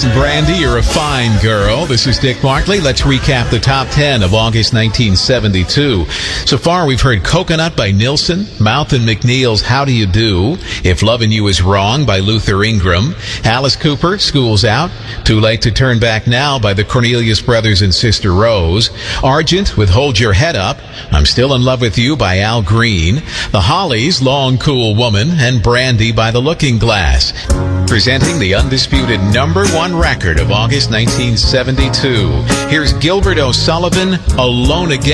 Brandy, you're a fine girl. This is Dick Markley. Let's recap the top 10 of August 1972. So far, we've heard Coconut by Nilsson, Mouth and McNeil's How Do You Do, If Lovin' You Is Wrong by Luther Ingram, Alice Cooper, School's Out, Too Late to Turn Back Now by the Cornelius Brothers and Sister Rose, Argent with Hold Your Head Up, I'm Still in Love with You by Al Green, The Hollies, Long Cool Woman, and Brandy by The Looking Glass. Presenting the undisputed #1 record of August 1972. Here's Gilbert O'Sullivan, Alone Again.